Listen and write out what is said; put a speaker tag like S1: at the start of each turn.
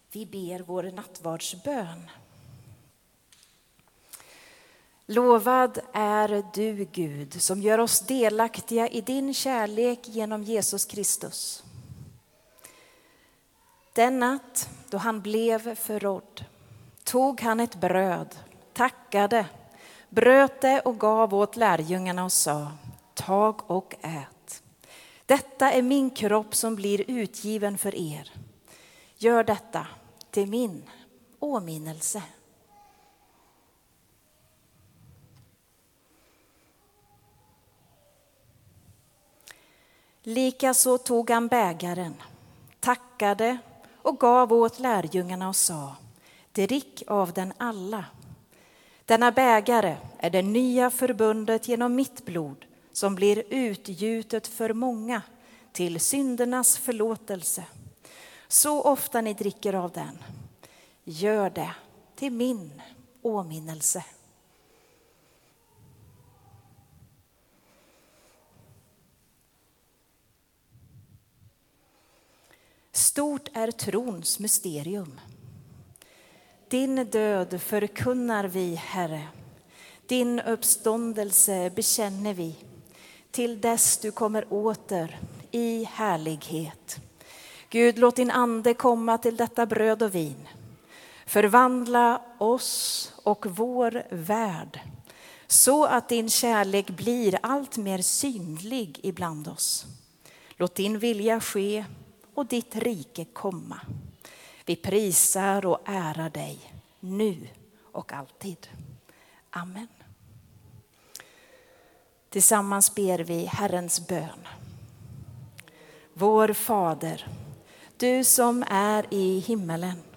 S1: Vi ber vår nattvardsbön. Lovad är du, Gud, som gör oss delaktiga i din kärlek genom Jesus Kristus. Den natt då han blev förrådd tog han ett bröd, tackade, bröt det och gav åt lärjungarna och sa: tag och ät. Detta är min kropp som blir utgiven för er. Gör detta till min åminnelse. Likaså tog han bägaren, tackade och gav åt lärjungarna och sa: drick av den alla. Denna bägare är det nya förbundet genom mitt blod som blir utgjutet för många till syndernas förlåtelse. Så ofta ni dricker av den, gör det till min åminnelse. Stort är trons mysterium. Din död förkunnar vi, Herre. Din uppståndelse bekänner vi till dess du kommer åter i härlighet. Gud, låt din ande komma till detta bröd och vin. Förvandla oss och vår värld så att din kärlek blir allt mer synlig ibland oss. Låt din vilja ske och ditt rike komma. Vi prisar och ärar dig nu och alltid. Amen. Tillsammans ber vi Herrens bön. Vår Fader, du som är i himmelen.